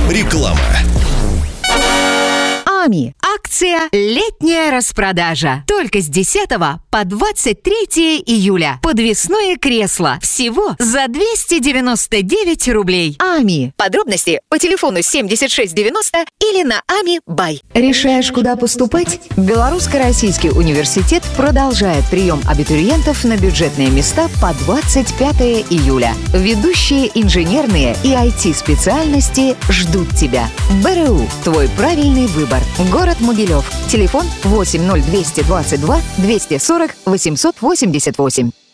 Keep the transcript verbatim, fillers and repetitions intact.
Реклама. АМИ. Акция «Летняя распродажа». Только с десятого по двадцать третье июля. Подвесное кресло. Всего за двести девяносто девять рублей. АМИ. Подробности по телефону семьдесят шесть девяносто или на ами бай. Решаешь, куда поступать? Белорусско-Российский университет продолжает прием абитуриентов на бюджетные места по двадцать пятое июля. Ведущие инженерные и ай ти-специальности ждут тебя. БРУ. Твой правильный выбор. Город Могилев. Телефон восемь ноль двести двадцать два двести сорок восемьсот восемьдесят восемь.